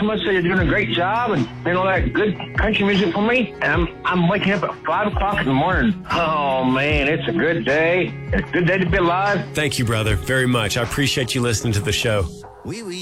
much that you're doing a great job and playing all that good country music for me. And I'm waking up at 5 o'clock in the morning. Oh, man, it's a good day. It's a good day to be alive. Thank you, brother, very much. I appreciate you listening to the show.